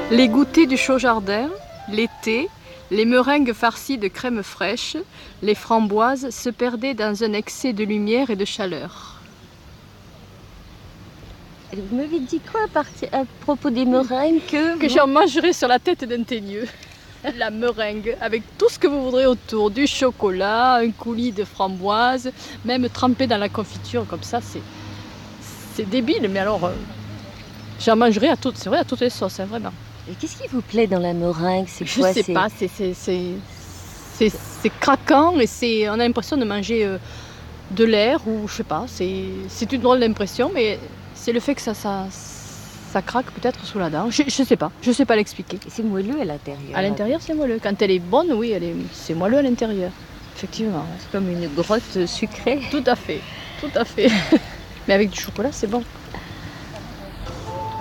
Les goûters du chaud jardin, l'été, les meringues farcies de crème fraîche, les framboises se perdaient dans un excès de lumière et de chaleur. Vous m'avez dit quoi à propos des meringues Que j'en mangerai sur la tête d'un teigneux. La meringue, avec tout ce que vous voudrez autour, du chocolat, un coulis de framboises, même trempé dans la confiture, comme ça, c'est débile, mais alors, j'en mangerai à toutes, c'est vrai, à toutes les sauces, hein, vraiment. Et qu'est-ce qui vous plaît dans la meringue? C'est Je quoi? sais pas, c'est craquant et on a l'impression de manger de l'air ou je sais pas, c'est une drôle d'impression, mais c'est le fait que ça craque peut-être sous la dent. Je sais pas l'expliquer. Et c'est moelleux à l'intérieur. À l'intérieur, c'est moelleux. Quand elle est bonne, oui, c'est moelleux à l'intérieur. Effectivement. C'est comme une grotte sucrée. Tout à fait, tout à fait. Mais avec du chocolat, c'est bon.